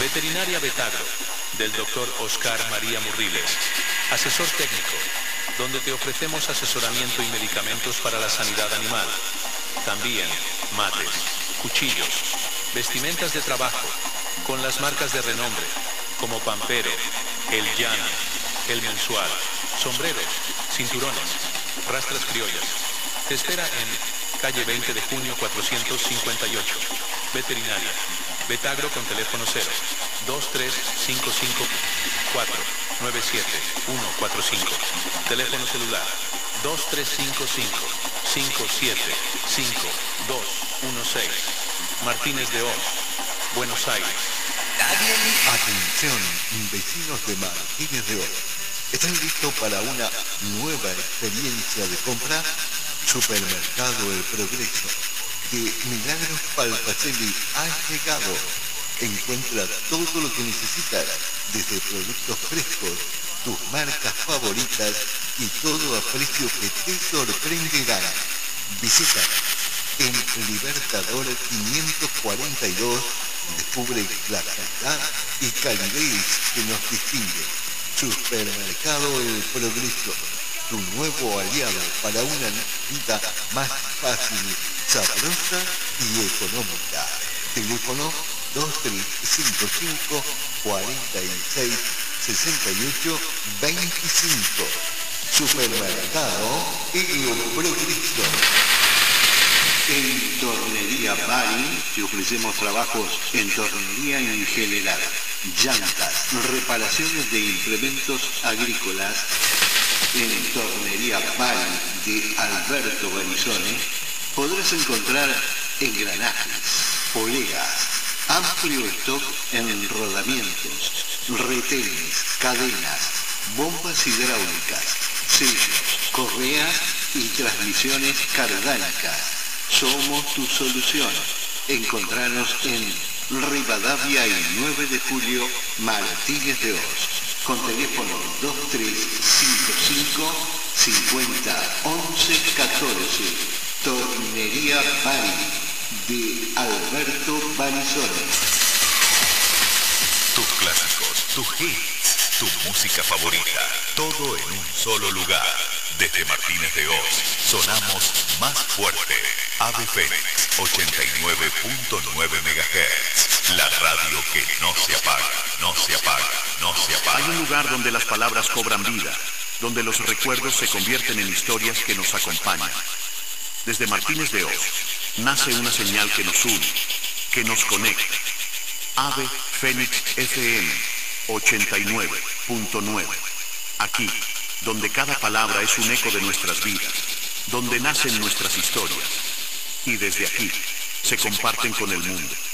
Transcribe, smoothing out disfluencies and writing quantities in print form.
Veterinaria Betagro, del Dr. Oscar María Murriles. Asesor técnico, donde te ofrecemos asesoramiento y medicamentos para la sanidad animal. También mates, cuchillos, vestimentas de trabajo, con las marcas de renombre, como Pampero, El Llano, El Mensual, sombreros, cinturones, rastras criollas. Te espera en calle 20 de junio 458. Veterinaria Betagro con teléfono 0 23554 97145. Teléfono celular 2355 575216. Martínez de Oz, Buenos Aires. Atención, vecinos de Martínez de Oz. ¿Están listos para una nueva experiencia de compra? Supermercado El Progreso de Milagros Palpacelli ha llegado. Encuentra todo lo que necesitas, desde productos frescos, tus marcas favoritas y todo a precios que te sorprenderán. Visita en Libertador 542 y descubre la calidad y calidez que nos distingue. Supermercado El Progreso, tu nuevo aliado para una vida más fácil, sabrosa y económica. Teléfono 2355 46 68 25. Supermercado El Progreso. En Tornería Bari te ofrecemos trabajos en tornería en general, llantas, reparaciones de implementos agrícolas. En Tornería Bari de Alberto Barizone podrás encontrar engranajes, poleas, amplio stock en rodamientos, retenes, cadenas, bombas hidráulicas, sellos, correas y transmisiones cardánicas. Somos tu solución. Encontranos en Rivadavia y 9 de julio, Martínez de Oz, con teléfono 2355 50 11 14. Tornería Bari de Alberto Barizone. Tus clásicos, tus hits, tu música favorita, todo en un solo lugar. Desde Martínez de Oz, sonamos más fuerte. Ave Fénix, 89.9 MHz. La radio que no se apaga, no se apaga, no se apaga. Hay un lugar donde las palabras cobran vida, donde los recuerdos se convierten en historias que nos acompañan. Desde Martínez de Oz, nace una señal que nos une, que nos conecta. Ave Fénix FM 89.9. Aquí, donde cada palabra es un eco de nuestras vidas, donde nacen nuestras historias, y desde aquí se comparten con el mundo.